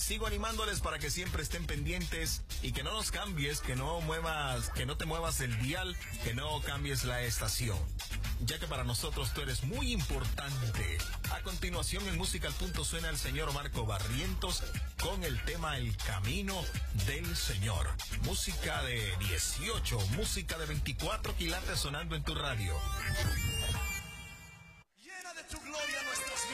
sigo animándoles para que siempre estén pendientes y que no nos cambies, que no te muevas el dial, que no cambies la estación, ya que para nosotros tú eres muy importante. A continuación en Música al Punto suena el señor Marco Barrientos con el tema El Camino del Señor. Música de 18, música de 24 quilates sonando en tu radio.